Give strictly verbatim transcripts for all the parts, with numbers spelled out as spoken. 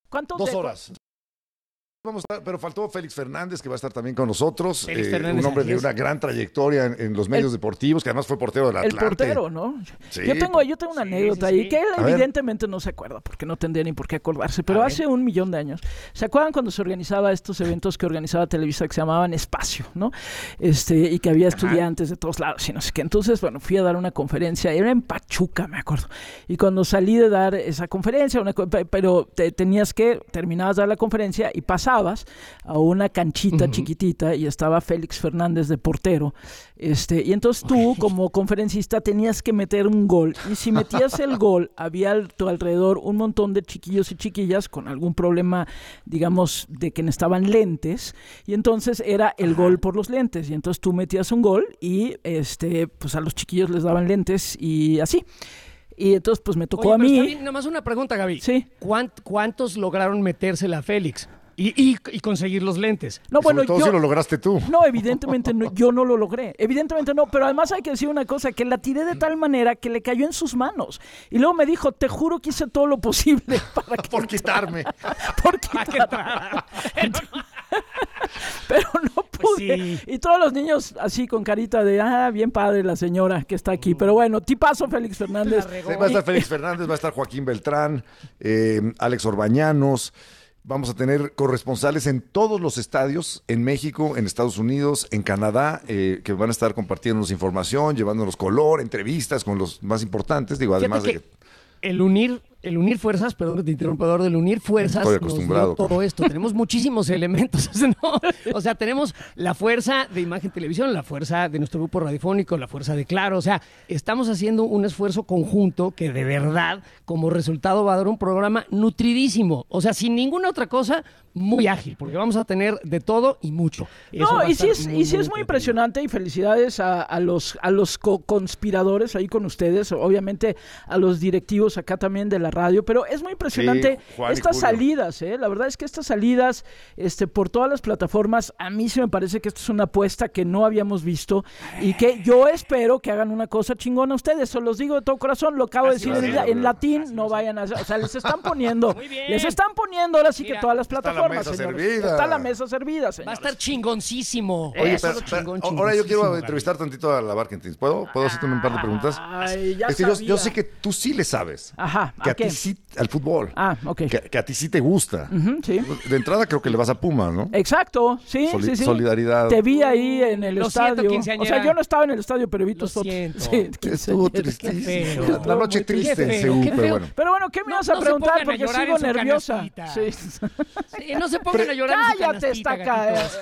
¿Cuántos Dos de- horas. Vamos a estar, pero faltó Félix Fernández, que va a estar también con nosotros. Félix eh, Fernández, un hombre así de es. una gran trayectoria en, en los medios El- deportivos, que además fue portero del El Atlante. portero, ¿no? Sí. Yo tengo, yo tengo una Sí, anécdota sí, ahí sí. que él A ver. evidentemente no se acuerda, porque no tendría ni por qué acordarse, pero A ver. hace un millón de años. ¿Se acuerdan cuando se organizaba estos eventos que organizaba Televisa que se llamaban Espacio, ¿no? Este, y que había estudiantes de todos lados y no sé qué. Entonces, bueno, fui a dar una conferencia, era en Pachuca, me acuerdo. Y cuando salí de dar esa conferencia, una, co- pe- pero te, tenías que, terminabas de dar la conferencia y pasabas a una canchita chiquitita y estaba Félix Fernández de portero. Este, y entonces tú, como conferencista, tenías que meter un gol. Y si metías el gol, había a tu alrededor un montón de chiquillos y chiquillas con algún problema, digamos, de que necesitaban lentes. Y entonces era el gol por los lentes. Y entonces tú metías un gol y este, pues a los chiquillos les daban lentes y así. Y entonces pues me tocó Oye, a pero mí. está bien, nomás una pregunta, Gaby. Sí. ¿Cuánt- ¿Cuántos lograron metérsela a Félix? Y, y- y conseguir los lentes. No, bueno, Sobre todo yo, si lo lograste tú. No, evidentemente no, yo no lo logré. Evidentemente no, pero además hay que decir una cosa, que la tiré de tal manera que le cayó en sus manos. Y luego me dijo, te juro que hice todo lo posible para que Por quitarme. por quitar. Pero no pude. sí. Y todos los niños así con carita de, ah, bien padre la señora que está aquí. Pero bueno, tipazo Félix Fernández. La regó. Sí, va a estar Félix Fernández, va a estar Joaquín Beltrán, eh, Alex Orbañanos. Vamos a tener corresponsales en todos los estadios, en México, en Estados Unidos, en Canadá, eh, que van a estar compartiéndonos información, llevándonos color, entrevistas con los más importantes. Digo, además Fíjate de que... que el unir, el unir fuerzas, perdón que te interrumpa, Eduardo, el unir fuerzas Estoy nos dio acostumbrado, todo esto. Tenemos muchísimos elementos. ¿no? O sea, tenemos la fuerza de Imagen Televisión, la fuerza de nuestro grupo radiofónico, la fuerza de Claro. O sea, estamos haciendo un esfuerzo conjunto que de verdad, como resultado, va a dar un programa nutridísimo. O sea, sin ninguna otra cosa, muy ágil, porque vamos a tener de todo y mucho. Eso va No, a y sí estar es, muy, y sí es muy entretenido. impresionante y felicidades a, a los a los co- conspiradores ahí con ustedes, obviamente a los directivos acá también de la radio, pero es muy impresionante Sí, Juan y estas Julio. salidas, ¿eh? La verdad es que estas salidas este, por todas las plataformas, a mí sí me parece que esto es una apuesta que no habíamos visto y que yo espero que hagan una cosa chingona ustedes, se los digo de todo corazón, lo acabo de Así decir va a en, ser, la- en bro. latín, no vayan a hacer, o sea, les están poniendo, Muy bien. les están poniendo ahora sí que Mira, todas las está la plataformas, mesa señores. servida. Está la mesa servida, Va a señores. estar chingoncísimo. Oye, Eso, pero, pero, chingón, ahora yo quiero chingoncísimo, entrevistar tantito a la Barkentins. ¿Puedo? ¿Puedo hacerte un par de preguntas? Ay, ya Es que yo, sabía. yo sé que tú sí le sabes. Ajá, Que ¿a a ti qué? sí, al fútbol. Ah, ok. Que, que a ti sí te gusta. Ujú, sí. De entrada creo que le vas a Pumas, ¿no? Exacto, sí, Soli- sí, sí. solidaridad. Te vi ahí en el Lo siento, estadio. quinceañera. O sea, yo no estaba en el estadio, pero vi tus Lo fotos. siento. Sí, Estuvo quinceañera. tristísimo. feo. La noche Muy triste Qué en feo, Seúl, qué pero feo. bueno. Pero bueno, ¿qué me No- vas a no se preguntar? pongan a Porque llorar sigo en su nerviosa. canastita. Sí. Sí, no se pongan a llorar en su Cállate, canastita, estaca. gatitos.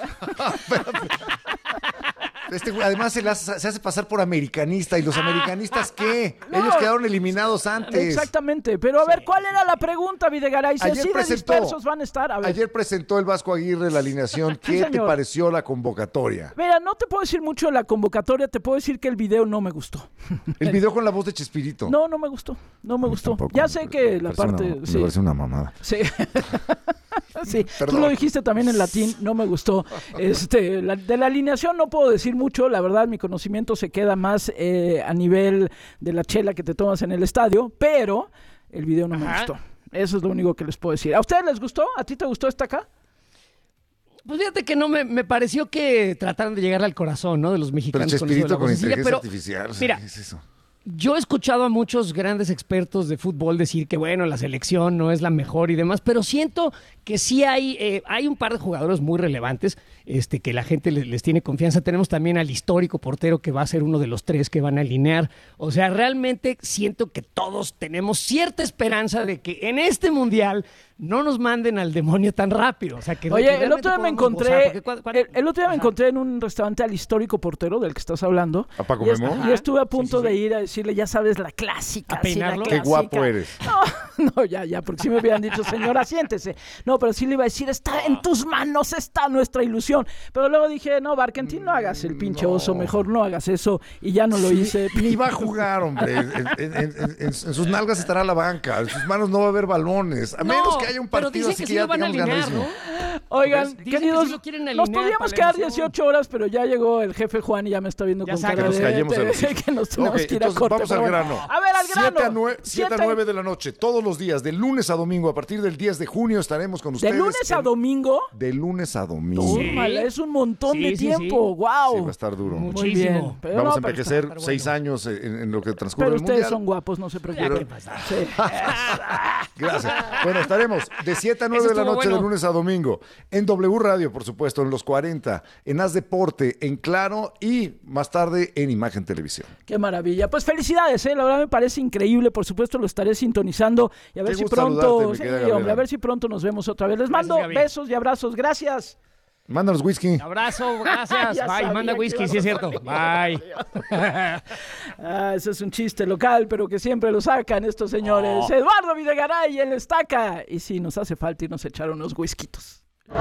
Este güey, además se, le hace, se hace pasar por americanista. ¿Y los americanistas qué? No. Ellos quedaron eliminados antes. Exactamente. Pero a ver, ¿cuál era la pregunta, Videgaray? Si Ayer así de presentó- dispersos van a estar. A ver. Ayer presentó el Vasco Aguirre la alineación. ¿Qué te señor. pareció la convocatoria? Mira, no te puedo decir mucho de la convocatoria, te puedo decir que el video no me gustó. El video con la voz de Chespirito. No, no me gustó. No me gustó. Tampoco, Ya me sé parece- que me la parece parte. una- Me sí. parece una mamada. Sí. Sí, tú Perdón. lo dijiste también en latín, no me gustó. Este, la- de la alineación no puedo decir mucho, la verdad mi conocimiento se queda más eh, a nivel de la chela que te tomas en el estadio, pero el video no me Ajá. gustó. Eso es lo único que les puedo decir. ¿A ustedes les gustó? ¿A ti te gustó esta acá? Pues fíjate que no me, me pareció que trataron de llegarle al corazón, ¿no? De los Pero mexicanos. con eso de Chespirito la con voz sencilla, inteligencia pero, artificial. o sea, mira, ¿qué es eso? Yo he escuchado a muchos grandes expertos de fútbol decir que, bueno, la selección no es la mejor y demás, pero siento que sí hay, eh, hay un par de jugadores muy relevantes este, que la gente les, les tiene confianza. Tenemos también al histórico portero que va a ser uno de los tres que van a alinear. O sea, realmente siento que todos tenemos cierta esperanza de que en este mundial no nos manden al demonio tan rápido. O sea, que, que Oye, el realmente otro día me podamos gozar, encontré, porque cuando- cuando- el, el otro día me Ajá. encontré en un restaurante al histórico portero del que estás hablando. ¿A Paco y, es- Memo? y estuve a punto Sí, sí, de sí. ir a decirle, ya sabes, la clásica. ¿A sí, la peinarlo? Qué clásica. guapo eres. No, no, ya, ya, porque si me hubieran dicho, señora, siéntese. No, pero sí le iba a decir, está en tus manos, está nuestra ilusión. Pero luego dije, no, Barkentin, no hagas el pinche oso, mejor no hagas eso. Y ya no lo hice. Ni va a jugar, hombre. En, en- en- en- en sus nalgas estará la banca. En sus manos no va a haber balones. A menos No, que que haya un Pero partido dicen así que que, sí ya lo van a tengamos alinear, ganas. ¿no? Oigan, Dicen que queridos, sí lo quieren nos alinear podíamos para la quedar emoción. dieciocho horas, pero ya llegó el jefe Juan y ya me está viendo Ya con saca, cara nos de, callemos a de- los hijos. que nos tenemos Ok, que ir a entonces corte. vamos al pero bueno. grano. A ver, al grano. siete a nueve de la noche, todos los días, de lunes a domingo, a partir del diez de junio estaremos con ¿De ustedes. lunes a en- domingo? De lunes a domingo. Sí. Tómala, es un montón Sí, de sí, sí. tiempo. Sí, Wow. va a estar duro. Mucho. Muy bien. Muchísimo. Pero Vamos no, a pero envejecer está- está seis bueno. años en, en lo que transcurre Pero el ustedes mundial. son guapos, no se preocupen. ¿Qué pasa? Sí. Gracias. Bueno, estaremos de siete a nueve Eso de la estuvo noche bueno. de lunes a domingo en W Radio, por supuesto, en los cuarenta, en Haz Deporte, en Claro y más tarde en Imagen Televisión. Qué maravilla. Pues felicidades, ¿eh? La verdad me parece increíble. Por supuesto lo estaré sintonizando y a ver Qué si gusto pronto, saludarte, mi sí, querida Gabriela. hombre, a ver si pronto nos vemos otra vez. Les Gracias, mando Gaby. besos y abrazos. Gracias. Mándanos whisky. Abrazo, gracias. Ya Bye, sabía manda que whisky, ibas sí a es cierto. salir. Bye. Ah, ese es un chiste local, pero que siempre lo sacan estos señores. Eduardo Videgaray, el estaca. Y sí, nos hace falta irnos a echar unos whiskitos.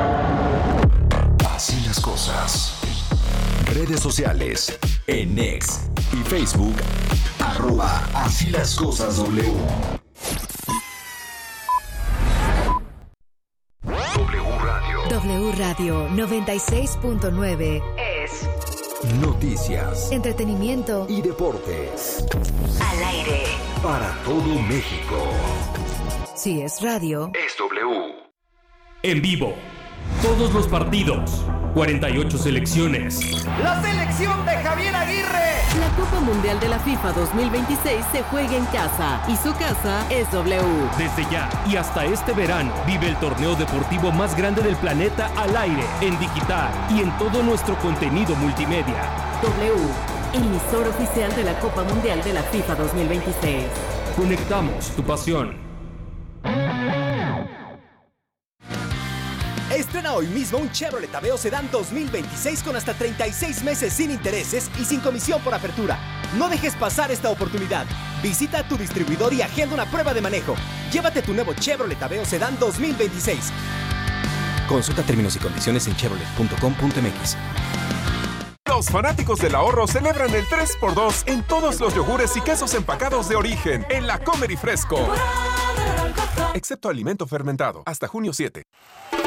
Así las cosas. Redes sociales. En X y Facebook. Arroba Así las cosas W. W Radio. W Radio noventa y seis punto nueve es Noticias entretenimiento y deportes. al aire. Para todo México. Si es radio, Es W. En vivo, todos los partidos, cuarenta y ocho selecciones. La selección de Javier Aguirre. La Copa Mundial de la FIFA dos mil veintiséis se juega en casa y su casa es W. Desde ya y hasta este verano, vive el torneo deportivo más grande del planeta al aire, en digital y en todo nuestro contenido multimedia. W, emisor oficial de la Copa Mundial de la FIFA dos mil veintiséis. Conectamos tu pasión. Estrena hoy mismo un Chevrolet Aveo Sedán dos mil veintiséis con hasta treinta y seis meses sin intereses y sin comisión por apertura. No dejes pasar esta oportunidad. Visita a tu distribuidor y agenda una prueba de manejo. Llévate tu nuevo Chevrolet Aveo Sedán dos mil veintiséis. Consulta términos y condiciones en chevrolet punto com punto m x. Los fanáticos del ahorro celebran el tres por dos en todos los yogures y quesos empacados de origen en la Comer y Fresco. Excepto alimento fermentado, hasta junio siete.